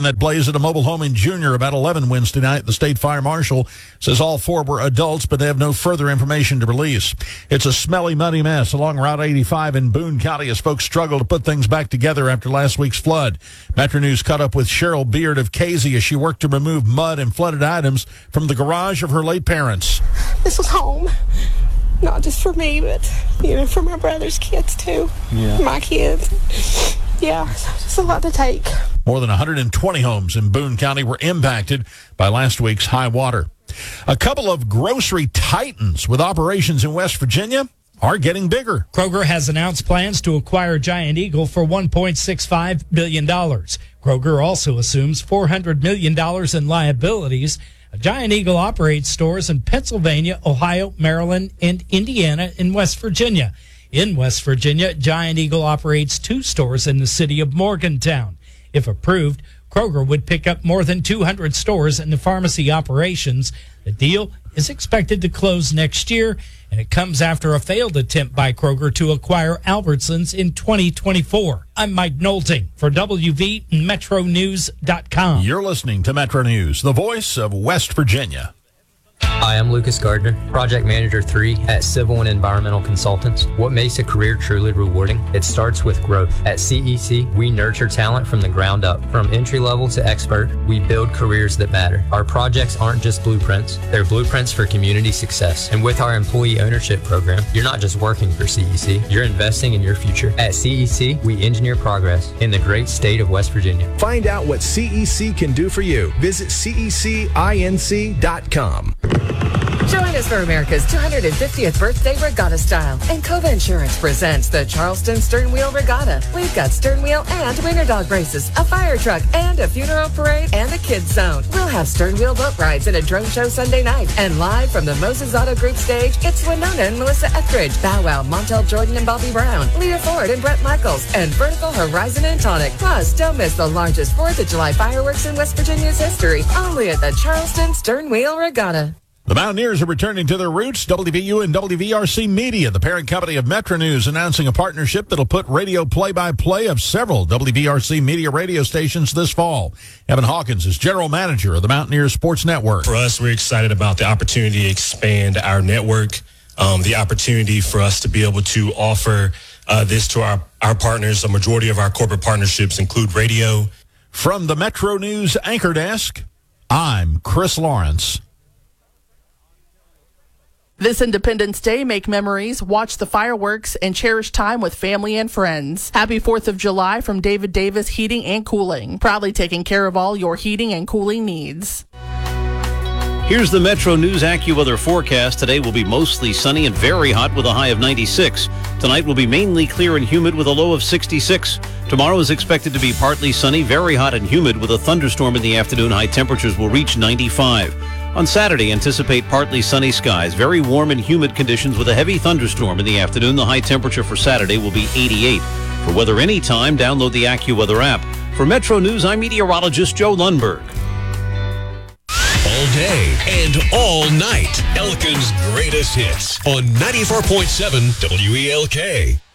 that blazed at a mobile home in Junior about 11 Wednesday night. The state fire marshal says all 4 were adults, but they have no further information to release. It's a smelly, muddy mess along Route 85 in Boone County as folks struggle to put things back together after last week's flood. Metro News caught up with Cheryl Beard of Casey as she worked to remove mud and flooded items from the garage of her late parents. This was home. Not just for me, but, for my brother's kids, too. Yeah. My kids. Yeah, just a lot to take. More than 120 homes in Boone County were impacted by last week's high water. A couple of grocery titans with operations in West Virginia are getting bigger. Kroger has announced plans to acquire Giant Eagle for $1.65 billion. Kroger also assumes $400 million in liabilities. Giant Eagle operates stores in Pennsylvania, Ohio, Maryland, and Indiana in West Virginia. In West Virginia, Giant Eagle operates 2 stores in the city of Morgantown. If approved, Kroger would pick up more than 200 stores in the pharmacy operations. The deal is expected to close next year, and it comes after a failed attempt by Kroger to acquire Albertsons in 2024. I'm Mike Nolting for WV MetroNews.com. You're listening to Metro News, the voice of West Virginia. Hi, I'm Lucas Gardner, Project Manager 3 at Civil and Environmental Consultants. What makes a career truly rewarding? It starts with growth. At CEC, we nurture talent from the ground up. From entry level to expert, we build careers that matter. Our projects aren't just blueprints, they're blueprints for community success. And with our employee ownership program, you're not just working for CEC, you're investing in your future. At CEC, we engineer progress in the great state of West Virginia. Find out what CEC can do for you. Visit cecinc.com. Join us for America's 250th birthday regatta style. And Cova Insurance presents the Charleston Sternwheel Regatta. We've got sternwheel and winter dog races, a fire truck, and a funeral parade, and a kids zone. We'll have sternwheel boat rides and a drone show Sunday night. And live from the Moses Auto Group stage, it's Winona and Melissa Etheridge, Bow Wow, Montel Jordan and Bobby Brown, Leah Ford and Brett Michaels, and Vertical Horizon and Tonic. Plus, don't miss the largest 4th of July fireworks in West Virginia's history, only at the Charleston Sternwheel Regatta. The Mountaineers are returning to their roots. WVU and WVRC Media, the parent company of Metro News, announcing a partnership that'll put radio play-by-play of several WVRC Media radio stations this fall. Evan Hawkins is general manager of the Mountaineers Sports Network. For us, we're excited about the opportunity to expand our network, the opportunity for us to be able to offer this to our partners. A majority of our corporate partnerships include radio. From the Metro News Anchor Desk, I'm Chris Lawrence. This Independence Day, make memories, watch the fireworks, and cherish time with family and friends. Happy 4th of July from David Davis Heating and Cooling. Proudly taking care of all your heating and cooling needs. Here's the Metro News AccuWeather forecast. Today will be mostly sunny and very hot with a high of 96. Tonight will be mainly clear and humid with a low of 66. Tomorrow is expected to be partly sunny, very hot and humid with a thunderstorm in the afternoon. High temperatures will reach 95. On Saturday, anticipate partly sunny skies, very warm and humid conditions with a heavy thunderstorm in the afternoon. The high temperature for Saturday will be 88. For weather anytime, download the AccuWeather app. For Metro News, I'm meteorologist Joe Lundberg. All day and all night, Elkin's greatest hits on 94.7 WELK.